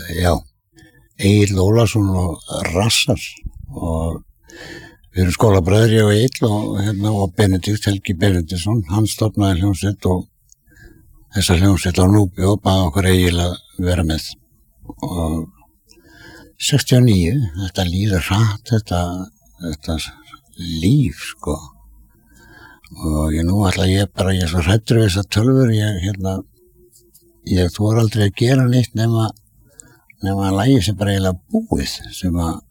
Já, Egill Ólafsson og Rassar og við erum skólabræður, ég og Egill og Benedikt, Helgi Benediktsson, hann stofnaði hljómsveit og þessa hljómsveit á Núpi og baði okkur Egill að vera með. Og 69, þetta líður hratt, þetta líf, sko. Og nú ætla ég er svo hræddur við þessar tölvur, ég þori aldrei að gera neitt nema að lagið sem bara eiginlega búið, sem að